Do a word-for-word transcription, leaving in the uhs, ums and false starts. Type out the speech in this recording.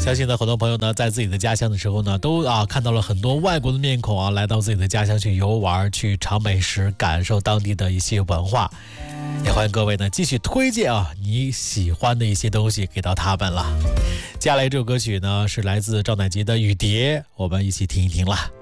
相信呢，很多朋友呢，在自己的家乡的时候呢，都啊看到了很多外国的面孔啊，来到自己的家乡去游玩，去尝美食，感受当地的一些文化。也欢迎各位呢继续推荐啊你喜欢的一些东西给到他们了。接下来这首歌曲呢是来自赵乃吉的《雨蝶》，我们一起听一听啦。